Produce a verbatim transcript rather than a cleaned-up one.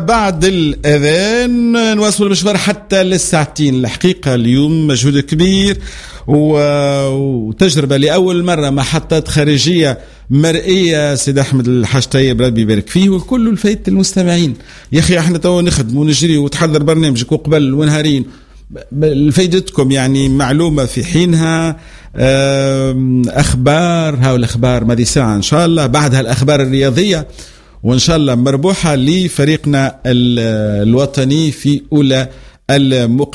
بعد الأذان نواصل المشوار حتى للساعتين. الحقيقة اليوم مجهود كبير وتجربة لأول مرة محطات خارجية مرئية. سيد أحمد الحاج طيب ربي يبارك فيه وكل الفايدة المستمعين. يا أخي احنا تو نخدم ونجري وتحضر برنامجك وقبل ونهارين فايدتكم يعني معلومة في حينها. أخبار هاو الأخبار ماذا ساعة إن شاء الله بعدها الأخبار الرياضية وإن شاء الله مربوحة لفريقنا الوطني في أولى المقدمة.